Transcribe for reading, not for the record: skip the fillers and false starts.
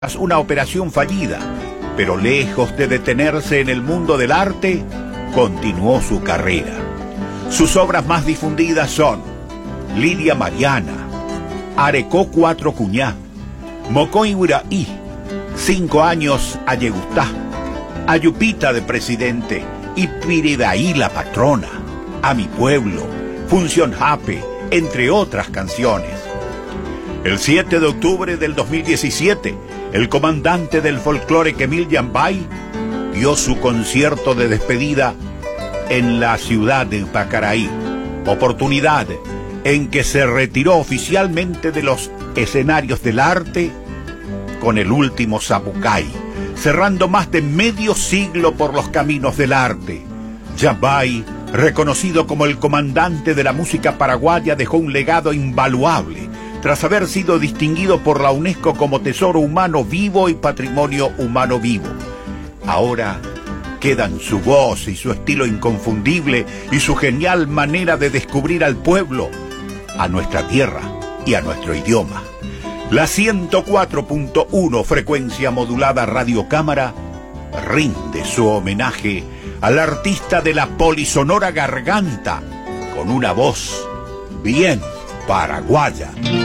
una operación fallida, pero lejos de detenerse en el mundo del arte, continuó su carrera. Sus obras más difundidas son Lilia Mariana, Arecó Cuatro Cuñá, Mocoy Uraí, 5 años a Yegustá, Ayupita de Presidente y Piridaí la Patrona, A mi Pueblo, Función Jape, entre otras canciones. El 7 de octubre del 2017, el comandante del folclore Kemil Yambay dio su concierto de despedida en la ciudad de Pacaraí, oportunidad en que se retiró oficialmente de los escenarios del arte con el último Zapucay, cerrando más de medio siglo por los caminos del arte. Yambay, reconocido como el comandante de la música paraguaya, dejó un legado invaluable, tras haber sido distinguido por la UNESCO como Tesoro Humano Vivo y Patrimonio Humano Vivo. Ahora quedan su voz y su estilo inconfundible y su genial manera de descubrir al pueblo, a nuestra tierra y a nuestro idioma. La 104.1 frecuencia modulada Radio Cámara rinde su homenaje al artista de la polisonora garganta con una voz bien paraguaya.